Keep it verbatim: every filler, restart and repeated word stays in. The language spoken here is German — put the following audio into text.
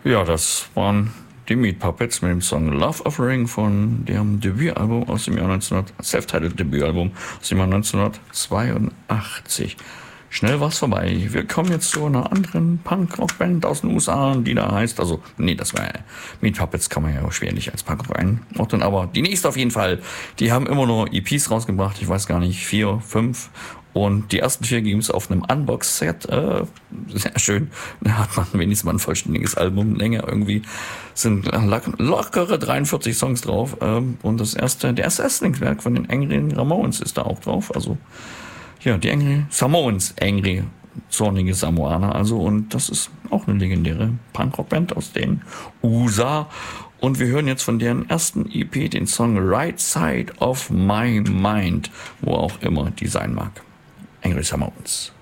Ja, das waren die Meat Puppets mit dem Song Love Offering von deren Debütalbum aus dem Jahr neunzehnhundert, Self-Titled Debütalbum aus dem Jahr neunzehnhundertzweiundachtzig. Schnell war's vorbei. Wir kommen jetzt zu einer anderen Punk-Rock-Band aus den U S A, die da heißt, also, nee, das war ja, Meat Puppets kann man ja auch schwerlich als Punk-Rock einordnen, aber die nächste auf jeden Fall. Die haben immer nur E Ps rausgebracht, ich weiß gar nicht, vier, fünf. Und die ersten vier gibt's auf einem Unbox-Set. Äh, sehr schön. Da hat man wenigstens mal ein vollständiges Album. Länge irgendwie sind lockere dreiundvierzig Songs drauf. Ähm, und das erste, der erste Erstlingswerk von den Angry Ramones ist da auch drauf. Also, ja, die Angry Samoans, Angry, zornige Samoaner. Also, und das ist auch eine legendäre Punkrock-Band aus den U S A. Und wir hören jetzt von deren ersten E P den Song Right Side of My Mind, wo auch immer die sein mag. Angry Samoans.